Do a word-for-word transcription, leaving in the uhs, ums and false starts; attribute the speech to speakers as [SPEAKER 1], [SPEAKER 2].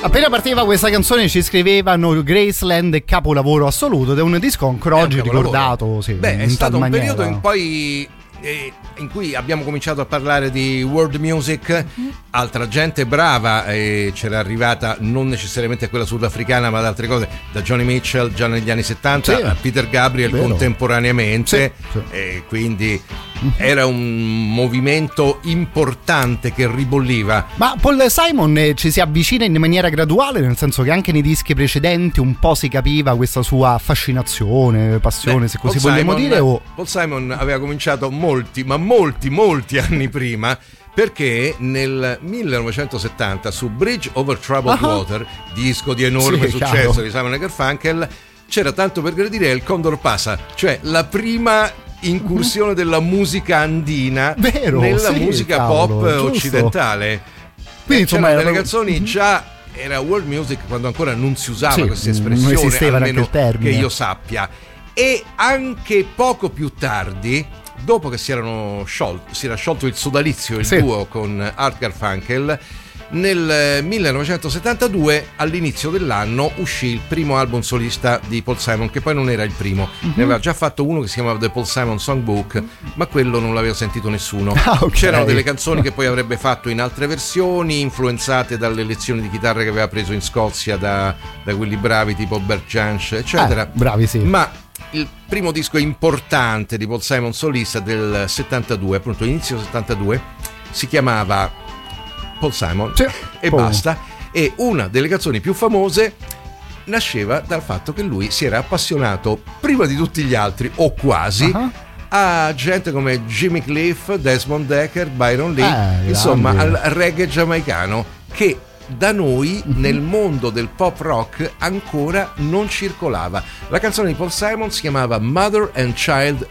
[SPEAKER 1] Appena partiva questa canzone ci scrivevano Graceland capolavoro assoluto, ed è un disco ancora oggi ricordato. Sì,
[SPEAKER 2] beh, è
[SPEAKER 1] in
[SPEAKER 2] stato un
[SPEAKER 1] maniera.
[SPEAKER 2] periodo in poi eh, in cui abbiamo cominciato a parlare di world music, altra gente brava eh, c'era arrivata, non necessariamente quella sudafricana ma ad altre cose, da Johnny Mitchell già negli anni settanta, sì, a Peter Gabriel vero. contemporaneamente, sì, sì. E quindi era un movimento importante che ribolliva.
[SPEAKER 1] Ma Paul Simon eh, ci si avvicina in maniera graduale, nel senso che anche nei dischi precedenti un po' si capiva questa sua affascinazione, passione, Beh, se così Paul vogliamo
[SPEAKER 2] Simon,
[SPEAKER 1] dire. O...
[SPEAKER 2] Paul Simon aveva cominciato molti, ma molti, molti anni prima, perché nel millenovecentosettanta su Bridge Over Troubled uh-huh. Water, disco di enorme sì, successo chiaro. di Simon e Garfunkel, c'era tanto per gradire il Condor Pasa, cioè la prima incursione della musica andina Vero, nella sì, musica cavolo, pop giusto. occidentale. Quindi insomma c'erano delle canzoni già, era world music quando ancora non si usava sì, questa espressione, non esisteva almeno il termine. Che io sappia. E anche poco più tardi, dopo che si erano sciolti, si era sciolto il sodalizio, il sì. duo con Art Garfunkel, nel millenovecentosettantadue all'inizio dell'anno uscì il primo album solista di Paul Simon, che poi non era il primo, mm-hmm. ne aveva già fatto uno che si chiamava The Paul Simon Songbook, ma quello non l'aveva sentito nessuno. Ah, okay. C'erano delle canzoni che poi avrebbe fatto in altre versioni, influenzate dalle lezioni di chitarra che aveva preso in Scozia da, da quelli bravi tipo Bert Jansch eccetera,
[SPEAKER 1] eh, bravi sì.
[SPEAKER 2] ma il primo disco importante di Paul Simon solista del settantadue, appunto inizio settantadue, si chiamava Paul Simon sì. e oh. basta, e una delle canzoni più famose nasceva dal fatto che lui si era appassionato prima di tutti gli altri, o quasi, uh-huh. a gente come Jimmy Cliff, Desmond Decker, Byron Lee, eh, insomma grande. al reggae giamaicano, che da noi mm-hmm. nel mondo del pop rock ancora non circolava. La canzone di Paul Simon si chiamava Mother and Child